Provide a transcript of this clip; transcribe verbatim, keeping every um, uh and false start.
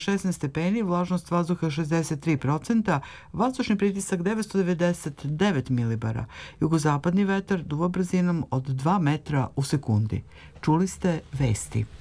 šesnaest stepeni, vlažnost vazduha šezdeset tri procenta, vazdušni pritisak devetsto devedeset devet milibara. Jugozapadni vetar duva brzinom od dva metra u sekundi. Čuli ste vesti.